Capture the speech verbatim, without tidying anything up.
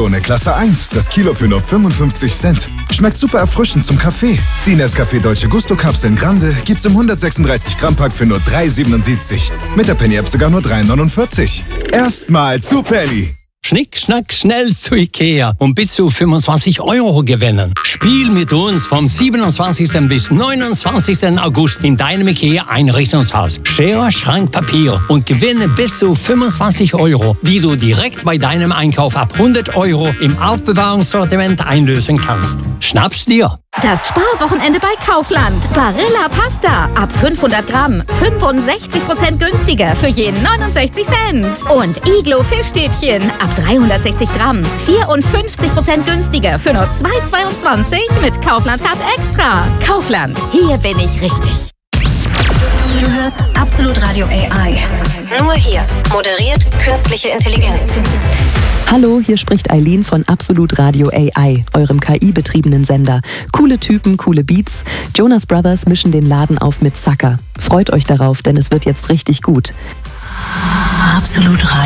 Kaffeebohne Klasse eins, das Kilo für nur fünfundfünfzig Cent. Schmeckt super erfrischend zum Kaffee. Die Nescafé Dolce Gusto Kapseln Grande gibt's im hundertsechsunddreißig Gramm Pack für nur drei siebenundsiebzig. Mit der Penny App sogar nur drei neunundvierzig. Erstmal zu Penny. Schnick, schnack, schnell zu Ikea und bis zu fünfundzwanzig Euro gewinnen. Spiel mit uns vom siebenundzwanzigsten bis neunundzwanzigsten August in deinem Ikea-Einrichtungshaus. Schere, Schrank, Papier und gewinne bis zu fünfundzwanzig Euro, die du direkt bei deinem Einkauf ab hundert Euro im Aufbewahrungssortiment einlösen kannst. Schnapp's dir! Das Sparwochenende bei Kaufland. Barilla Pasta ab fünfhundert Gramm. fünfundsechzig Prozent günstiger für jeden neunundsechzig Cent. Und Iglo Fischstäbchen ab dreihundertsechzig Gramm. vierundfünfzig Prozent günstiger für nur zwei Euro zweiundzwanzig mit Kaufland Card Extra. Kaufland, hier bin ich richtig. Du hörst Absolut Radio A I. Nur hier. Moderiert künstliche Intelligenz. Hallo, hier spricht Eileen von Absolut Radio A I, eurem K I-betriebenen Sender. Coole Typen, coole Beats. Jonas Brothers mischen den Laden auf mit Sucker. Freut euch darauf, denn es wird jetzt richtig gut. Absolut Radio.